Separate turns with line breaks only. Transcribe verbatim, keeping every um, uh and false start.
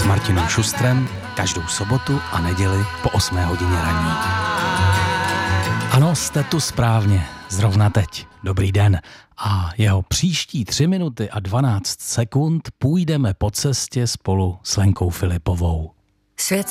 s Martinem Šustrem každou sobotu a neděli po osmé hodině ranní. Ano, jste tu správně, zrovna teď. Dobrý den. A jeho příští tři minuty a dvanáct sekund půjdeme po cestě spolu s Lenkou Filipovou.
Svět